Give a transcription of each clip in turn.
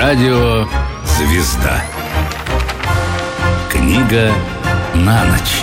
Радио «Звезда». Книга на ночь.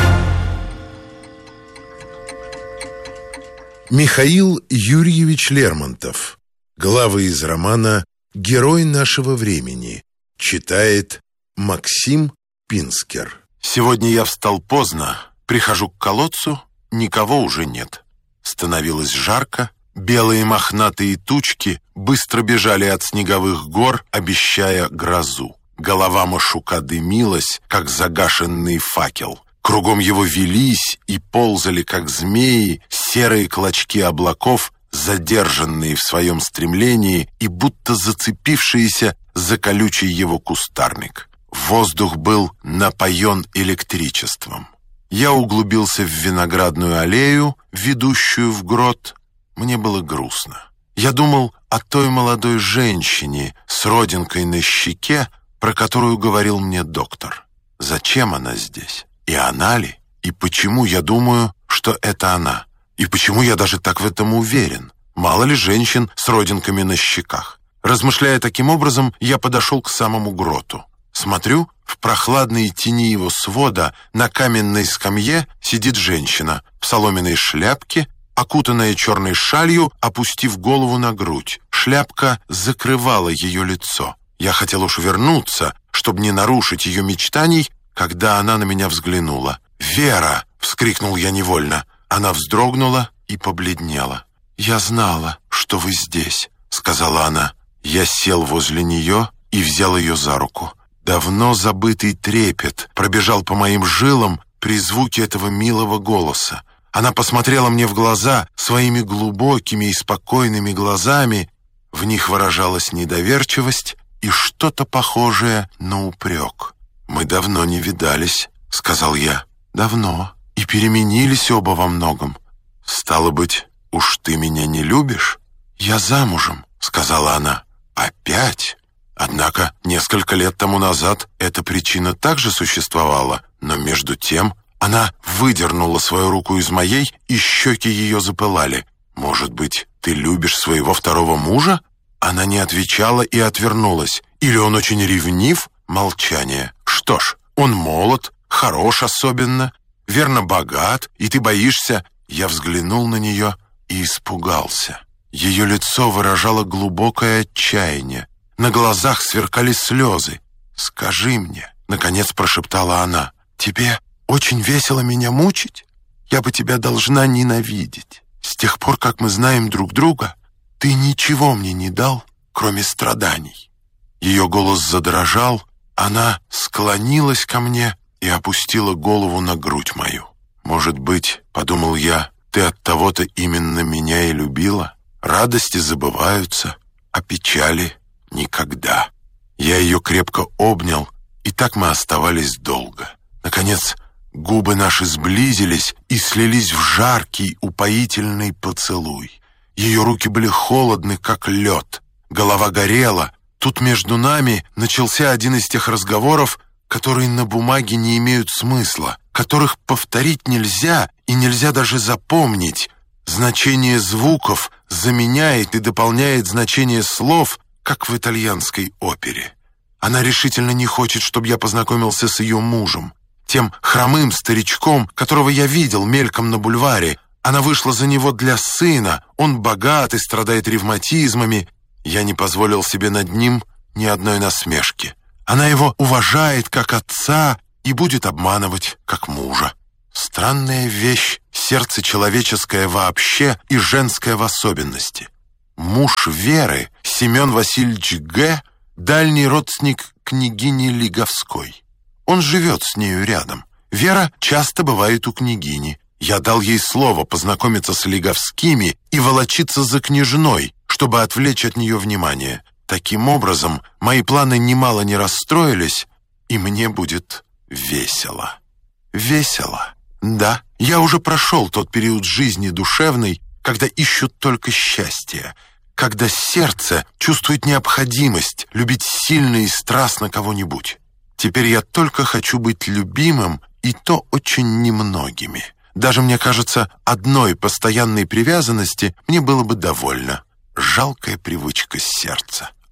Михаил Юрьевич Лермонтов. Главы из романа «Герой нашего времени». Читает Максим Пинскер. Сегодня я встал поздно. Прихожу к колодцу, никого уже нет. Становилось жарко. Белые мохнатые тучки быстро бежали от снеговых гор, обещая грозу. Голова Машука дымилась, как загашенный факел. Кругом его велись и ползали, как змеи, серые клочки облаков, задержанные в своем стремлении и будто зацепившиеся за колючий его кустарник. Воздух был напоен электричеством. Я углубился в виноградную аллею, ведущую в грот. Мне было грустно. Я думал о той молодой женщине с родинкой на щеке, про которую говорил мне доктор. Зачем она здесь? И она ли? И почему я думаю, что это она? И почему я даже так в этом уверен? Мало ли женщин с родинками на щеках? Размышляя таким образом, я подошел к самому гроту. Смотрю, в прохладной тени его свода на каменной скамье сидит женщина в соломенной шляпке, окутанная черной шалью, опустив голову на грудь. Шляпка закрывала ее лицо. Я хотел уж вернуться, чтобы не нарушить ее мечтаний, когда она на меня взглянула. «Вера!» — вскрикнул я невольно. Она вздрогнула и побледнела. «Я знала, что вы здесь», — сказала она. Я сел возле нее и взял ее за руку. Давно забытый трепет пробежал по моим жилам при звуке этого милого голоса. Она посмотрела мне в глаза своими глубокими и спокойными глазами. В них выражалась недоверчивость и что-то похожее на упрек. «Мы давно не видались», — сказал я. «Давно. И переменились оба во многом. Стало быть, уж ты меня не любишь?» «Я замужем», — сказала она. «Опять?» Однако несколько лет тому назад эта причина также существовала, но между тем она выдернула свою руку из моей, и щеки ее запылали. «Может быть, ты любишь своего второго мужа?» Она не отвечала и отвернулась. «Или он очень ревнив?» Молчание. «Что ж, он молод, хорош особенно, верно богат, и ты боишься?» Я взглянул на нее и испугался. Ее лицо выражало глубокое отчаяние. На глазах сверкали слезы. «Скажи мне», — наконец прошептала она, «тебе очень весело меня мучить? Я бы тебя должна ненавидеть. С тех пор, как мы знаем друг друга, ты ничего мне не дал, кроме страданий». Ее голос задрожал, она склонилась ко мне и опустила голову на грудь мою. «Может быть, — подумал я, — ты от того-то именно меня и любила? Радости забываются, а печали — никогда». Я ее крепко обнял, и так мы оставались долго. Наконец, губы наши сблизились и слились в жаркий, упоительный поцелуй. Ее руки были холодны, как лед. Голова горела. Тут между нами начался один из тех разговоров, которые на бумаге не имеют смысла, которых повторить нельзя и нельзя даже запомнить. Значение звуков заменяет и дополняет значение слов, как в итальянской опере. Она решительно не хочет, чтобы я познакомился с ее мужем, тем хромым старичком, которого я видел мельком на бульваре. Она вышла за него для сына, он богат и страдает ревматизмами. Я не позволил себе над ним ни одной насмешки. Она его уважает как отца и будет обманывать как мужа. Странная вещь, сердце человеческое вообще и женское в особенности. Муж Веры, Семен Васильевич Г., дальний родственник княгини Лиговской. Он живет с нею рядом. Вера часто бывает у княгини. Я дал ей слово познакомиться с Лиговскими и волочиться за княжной, чтобы отвлечь от нее внимание. Таким образом, мои планы немало не расстроились, и мне будет весело. Весело. Да, я уже прошел тот период жизни душевной, когда ищут только счастье, когда сердце чувствует необходимость любить сильно и страстно кого-нибудь. Теперь я только хочу быть любимым, и то очень немногими. Даже, мне кажется, одной постоянной привязанности мне было бы довольно. Жалкая привычка сердца.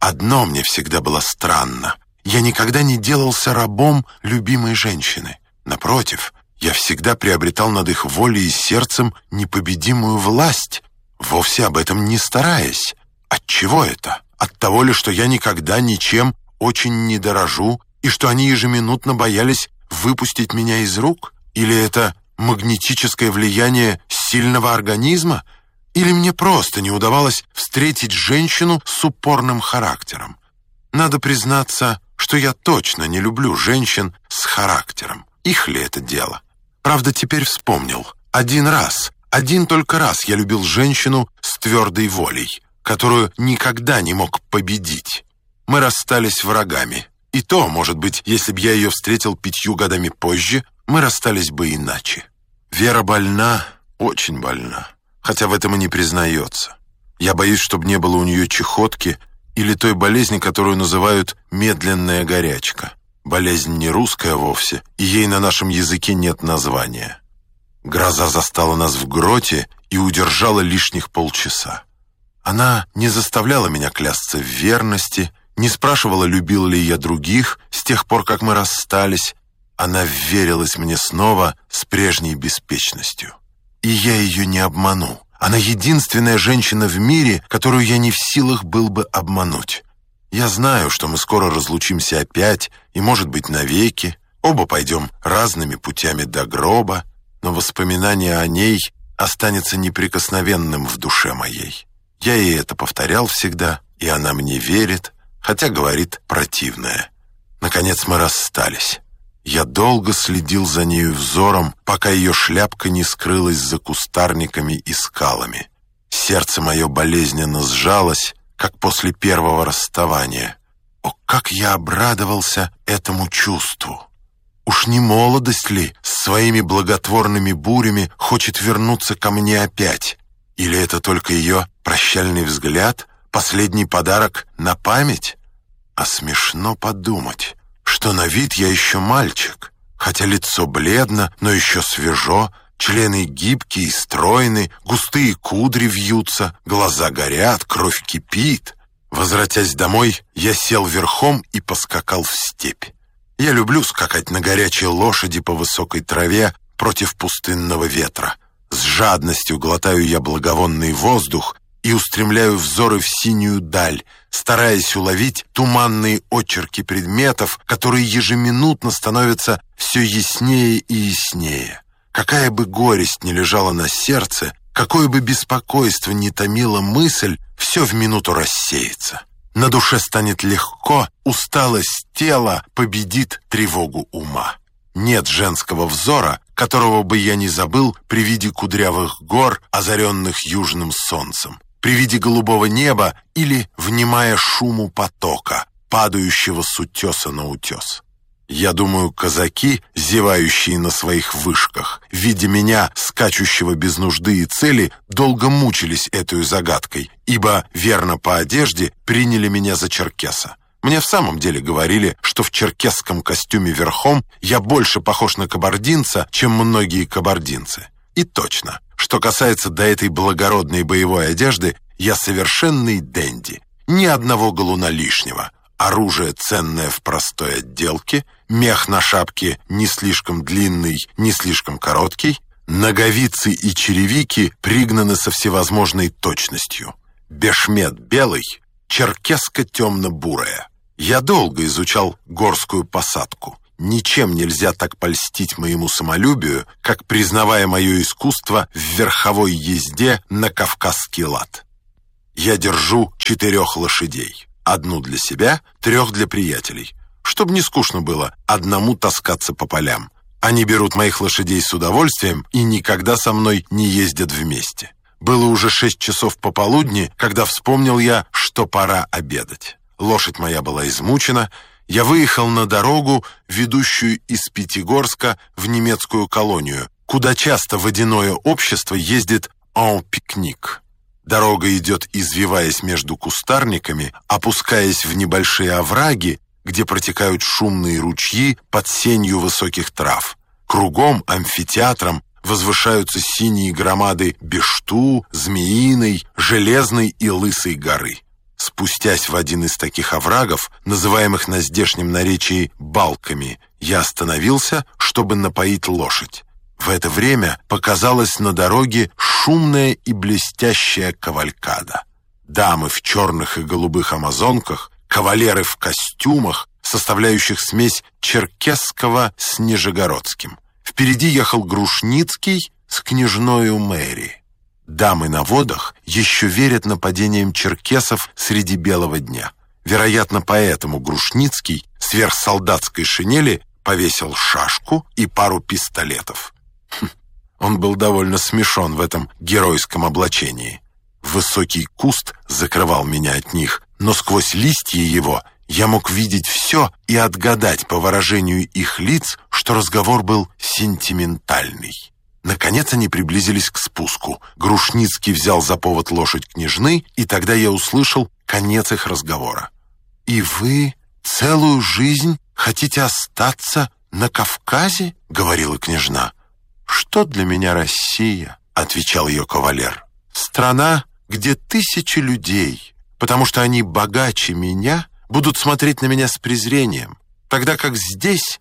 одно мне всегда было странно. Я никогда не делался рабом любимой женщины. Напротив, я всегда приобретал над их волей и сердцем непобедимую власть, вовсе об этом не стараясь. Отчего это? От того ли, что я никогда ничем очень не дорожу, и что они ежеминутно боялись выпустить меня из рук? Или это магнетическое влияние сильного организма? Или мне просто не удавалось встретить женщину с упорным характером? Надо признаться, что я точно не люблю женщин с характером. Их ли это дело? Правда, теперь вспомнил. Один только раз я любил женщину с твердой волей, которую никогда не мог победить. Мы расстались врагами. И то, может быть, если б я ее встретил 5 годами позже, мы расстались бы иначе. Вера больна, очень больна, хотя в этом и не признается. Я боюсь, чтобы не было у нее чехотки или той болезни, которую называют медленная горячка. Болезнь не русская вовсе, и ей на нашем языке нет названия. Гроза застала нас в гроте и удержала лишних полчаса. Она не заставляла меня клясться в верности, не спрашивала, любил ли я других с тех пор, как мы расстались. Она вверилась мне снова с прежней беспечностью. И я ее не обману. Она единственная женщина в мире, которую я не в силах был бы обмануть. Я знаю, что мы скоро разлучимся опять, и, может быть, навеки. Оба пойдем разными путями до гроба, но воспоминание о ней останется неприкосновенным в душе моей. Я ей это повторял всегда, и она мне верит, хотя говорит противное. Наконец мы расстались. Я долго следил за нею взором, пока ее шляпка не скрылась за кустарниками и скалами. Сердце мое болезненно сжалось, как после первого расставания. О, как я обрадовался этому чувству! Уж не молодость ли с своими благотворными бурями хочет вернуться ко мне опять? Или это только ее прощальный взгляд, последний подарок на память? А смешно подумать, что на вид я еще мальчик, хотя лицо бледно, но еще свежо, члены гибкие и стройны, густые кудри вьются, глаза горят, кровь кипит. Возвратясь домой, я сел верхом и поскакал в степь. Я люблю скакать на горячей лошади по высокой траве против пустынного ветра. С жадностью глотаю я благовонный воздух и устремляю взоры в синюю даль, стараясь уловить туманные очерки предметов, которые ежеминутно становятся все яснее и яснее. Какая бы горесть ни лежала на сердце, какое бы беспокойство ни томила мысль, все в минуту рассеется. На душе станет легко, усталость тела победит тревогу ума. Нет женского взора, которого бы я не забыл при виде кудрявых гор, озаренных южным солнцем, при виде голубого неба или внимая шуму потока, падающего с утеса на утес. Я думаю, казаки, зевающие на своих вышках, видя меня, скачущего без нужды и цели, долго мучились этой загадкой, ибо, верно по одежде, приняли меня за черкеса. Мне в самом деле говорили, что в черкесском костюме верхом я больше похож на кабардинца, чем многие кабардинцы. И точно, что касается до этой благородной боевой одежды, я совершенный денди, ни одного галуна лишнего. Оружие ценное в простой отделке, мех на шапке не слишком длинный, не слишком короткий, ноговицы и черевики пригнаны со всевозможной точностью. Бешмет белый, черкеска темно-бурая. Я долго изучал горскую посадку. Ничем нельзя так польстить моему самолюбию, как признавая мое искусство в верховой езде на кавказский лад. Я держу 4 лошадей. 1 для себя, 3 для приятелей. Чтоб не скучно было одному таскаться по полям. Они берут моих лошадей с удовольствием и никогда со мной не ездят вместе. Было уже 6 часов пополудни, когда вспомнил я, что пора обедать. Лошадь моя была измучена. Я выехал на дорогу, ведущую из Пятигорска в немецкую колонию, куда часто водяное общество ездит en пикник. Дорога идет, извиваясь между кустарниками, опускаясь в небольшие овраги, где протекают шумные ручьи под сенью высоких трав. Кругом амфитеатром возвышаются синие громады Бешту, Змеиной, Железной и Лысой горы. Спустясь в один из таких оврагов, называемых на здешнем наречии балками, я остановился, чтобы напоить лошадь. В это время показалась на дороге шумная и блестящая кавалькада. Дамы в черных и голубых амазонках, кавалеры в костюмах, составляющих смесь черкесского с нижегородским. Впереди ехал Грушницкий с княжною Мэри. Дамы на водах еще верят нападениям черкесов среди белого дня. Вероятно, поэтому Грушницкий сверх солдатской шинели повесил шашку и пару пистолетов. Он был довольно смешон в этом геройском облачении. Высокий куст закрывал меня от них, но сквозь листья его я мог видеть все и отгадать по выражению их лиц, что разговор был сентиментальный. Наконец они приблизились к спуску. Грушницкий взял за повод лошадь княжны, и тогда я услышал конец их разговора. «И вы целую жизнь хотите остаться на Кавказе?» — говорила княжна. «Что для меня Россия?» — отвечал ее кавалер. «Страна, где тысячи людей, потому что они богаче меня, будут смотреть на меня с презрением, тогда как здесь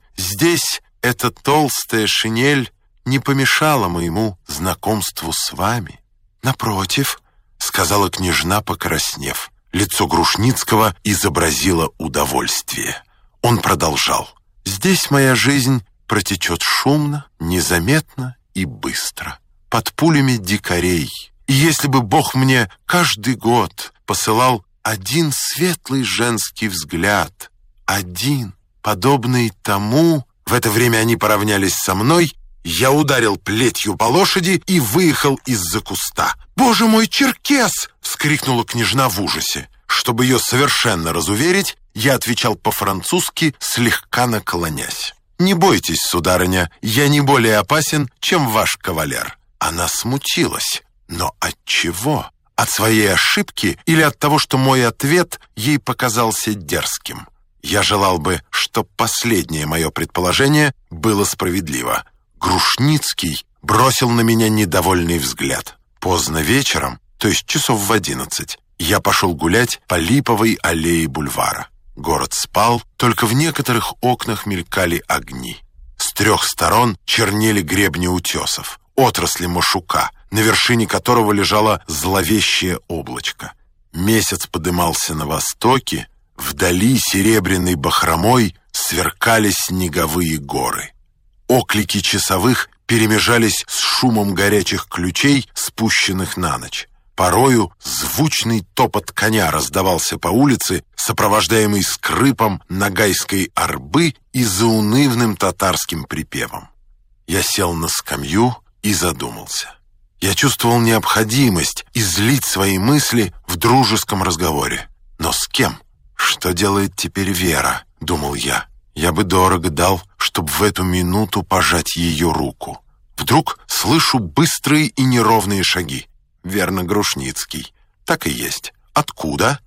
эта толстая шинель не помешала моему знакомству с вами». «Напротив», — сказала княжна, покраснев. Лицо Грушницкого изобразило удовольствие. Он продолжал. «Здесь моя жизнь протечет шумно, незаметно и быстро, под пулями дикарей. И если бы Бог мне каждый год посылал один светлый женский взгляд, один, подобный тому...» В это время они поравнялись со мной. Я ударил плетью по лошади и выехал из-за куста. «Боже мой, черкес!» — вскрикнула княжна в ужасе. Чтобы ее совершенно разуверить, я отвечал по-французски, слегка наклонясь. «Не бойтесь, сударыня, я не более опасен, чем ваш кавалер». Она смутилась. Но от чего? От своей ошибки или от того, что мой ответ ей показался дерзким? Я желал бы, чтоб последнее мое предположение было справедливо. Грушницкий бросил на меня недовольный взгляд. Поздно вечером, то есть часов в 11, я пошел гулять по Липовой аллее бульвара. Город спал, только в некоторых окнах мелькали огни. С 3 сторон чернели гребни утесов, отрасли Машука, на вершине которого лежало зловещее облачко. Месяц подымался на востоке, вдали серебряной бахромой сверкали снеговые горы. Оклики часовых перемежались с шумом горячих ключей, спущенных на ночь. Порою звучный топот коня раздавался по улице, сопровождаемый скрипом нагайской арбы и заунывным татарским припевом. Я сел на скамью и задумался. Я чувствовал необходимость излить свои мысли в дружеском разговоре. Но с кем? «Что делает теперь Вера?» — думал я. Я бы дорого дал, чтобы в эту минуту пожать ее руку. Вдруг слышу быстрые и неровные шаги. Верно, Грушницкий. Так и есть. Откуда?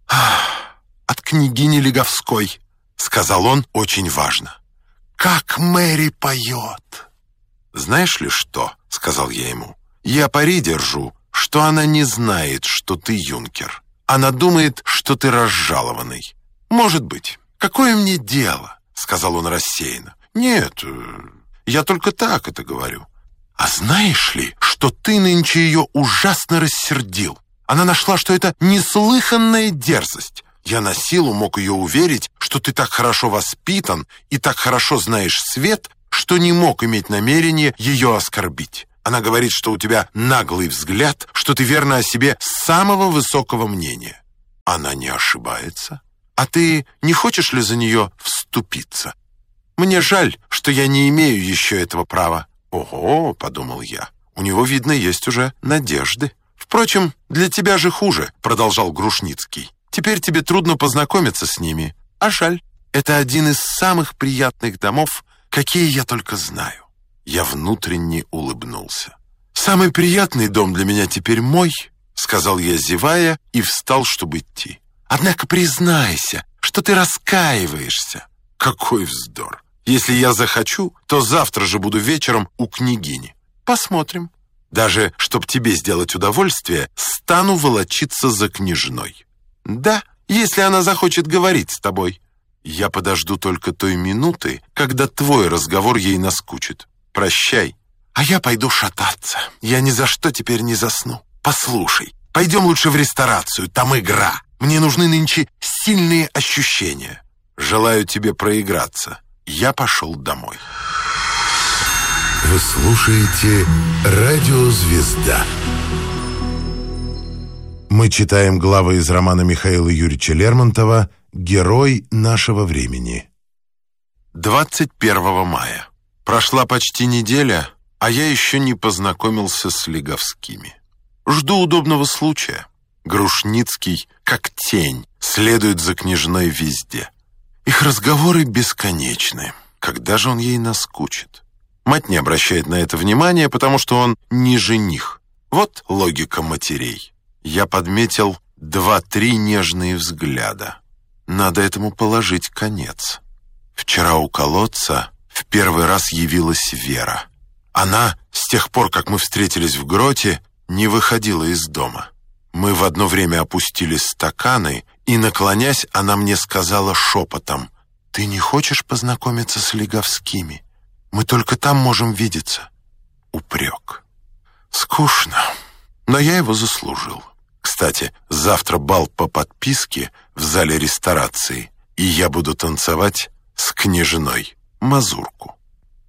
От княгини Леговской, сказал он очень важно. Как Мэри поет! Знаешь ли что, сказал я ему, я пари держу, что она не знает, что ты юнкер. Она думает, что ты разжалованный. Может быть. Какое мне дело? Сказал он рассеянно. Нет, я только так это говорю. А знаешь ли, что ты нынче ее ужасно рассердил? Она нашла, что это неслыханная дерзость. Я на силу мог ее уверить, что ты так хорошо воспитан и так хорошо знаешь свет, что не мог иметь намерения ее оскорбить. Она говорит, что у тебя наглый взгляд, что ты верна о себе самого высокого мнения. Она не ошибается. А ты не хочешь ли за нее вступиться? Мне жаль, что я не имею еще этого права. Ого, подумал я, у него, видно, есть уже надежды. Впрочем, для тебя же хуже, продолжал Грушницкий. Теперь тебе трудно познакомиться с ними. А жаль, это один из самых приятных домов, какие я только знаю. Я внутренне улыбнулся. «Самый приятный дом для меня теперь мой», — сказал я, зевая, и встал, чтобы идти. «Однако признайся, что ты раскаиваешься». «Какой вздор! Если я захочу, то завтра же буду вечером у княгини. Посмотрим. Даже, чтоб тебе сделать удовольствие, стану волочиться за княжной». Да, если она захочет говорить с тобой. Я подожду только той минуты, когда твой разговор ей наскучит. Прощай. А я пойду шататься. Я ни за что теперь не засну. Послушай, пойдем лучше в ресторацию, там игра. Мне нужны нынче сильные ощущения. Желаю тебе проиграться. Я пошел домой. Вы слушаете «Радио Звезда». Мы читаем главы из романа Михаила Юрьевича Лермонтова «Герой нашего времени». 21 мая. Прошла почти неделя, а я еще не познакомился с Лиговскими. Жду удобного случая. Грушницкий, как тень, следует за княжной везде. Их разговоры бесконечны. Когда же он ей наскучит? Мать не обращает на это внимания, потому что он не жених. Вот логика матерей. Я подметил 2-3 нежные взгляда. Надо этому положить конец. Вчера у колодца в первый раз явилась Вера. Она, с тех пор, как мы встретились в гроте, не выходила из дома. Мы в одно время опустили стаканы, и, наклонясь, она мне сказала шепотом: «Ты не хочешь познакомиться с Лиговскими? Мы только там можем видеться». Упрек. Скучно, но я его заслужил. Кстати, завтра бал по подписке в зале ресторации, и я буду танцевать с княжной мазурку.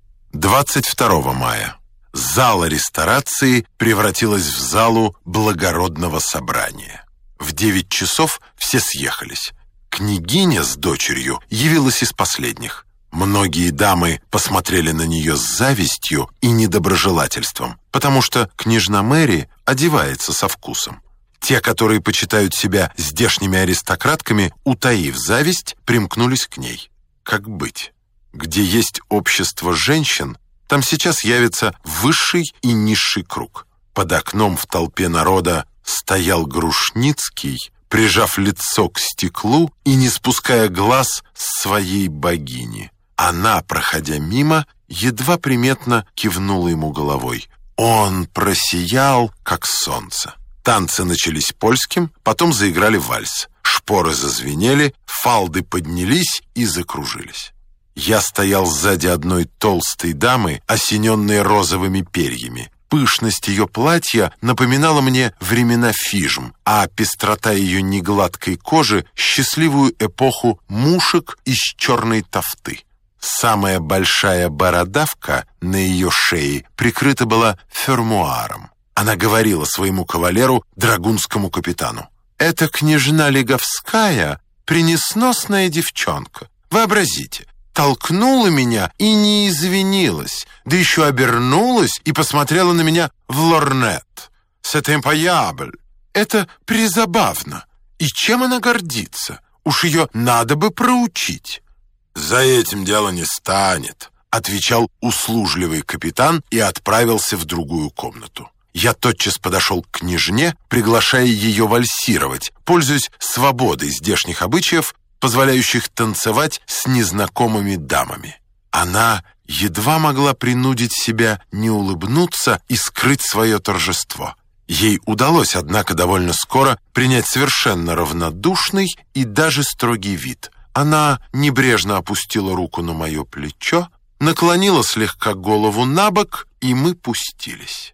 22 мая. Зала ресторации превратилась в залу благородного собрания. В 9 часов все съехались. Княгиня с дочерью явилась из последних. Многие дамы посмотрели на нее с завистью и недоброжелательством, потому что княжна Мэри одевается со вкусом. Те, которые почитают себя здешними аристократками, утаив зависть, примкнулись к ней. Как быть? Где есть общество женщин, там сейчас явится высший и низший круг. Под окном в толпе народа стоял Грушницкий, прижав лицо к стеклу и не спуская глаз с своей богини. Она, проходя мимо, едва приметно кивнула ему головой. Он просиял, как солнце. Танцы начались польским, потом заиграли вальс. Шпоры зазвенели, фалды поднялись и закружились. Я стоял сзади одной толстой дамы, осененной розовыми перьями. Пышность ее платья напоминала мне времена фижм, а пестрота ее негладкой кожи — счастливую эпоху мушек из черной тафты. Самая большая бородавка на ее шее прикрыта была фермуаром. Она говорила своему кавалеру, драгунскому капитану: «Эта княжна Лиговская — пренесносная девчонка. Вообразите, толкнула меня и не извинилась, да еще обернулась и посмотрела на меня в лорнет. C'est incroyable. Это призабавно. И чем она гордится? Уж ее надо бы проучить». «За этим дело не станет», — отвечал услужливый капитан и отправился в другую комнату. Я тотчас подошел к княжне, приглашая ее вальсировать, пользуясь свободой здешних обычаев, позволяющих танцевать с незнакомыми дамами. Она едва могла принудить себя не улыбнуться и скрыть свое торжество. Ей удалось, однако, довольно скоро принять совершенно равнодушный и даже строгий вид. Она небрежно опустила руку на мое плечо, наклонила слегка голову на бок, и мы пустились.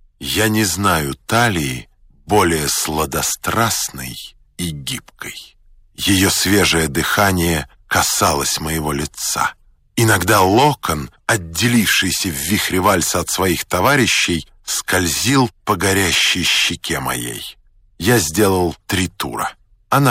Я не знаю талии более сладострастной и гибкой. Ее свежее дыхание касалось моего лица. Иногда локон, отделившийся в вихре вальса от своих товарищей, скользил по горящей щеке моей. Я сделал 3 тура.